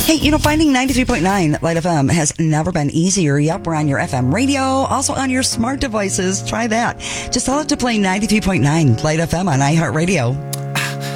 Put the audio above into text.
Hey, finding 93.9 Light FM has never been easier. Yep, we're on your FM radio, also on your smart devices. Try that. Just tell it to play 93.9 Light FM on iHeartRadio.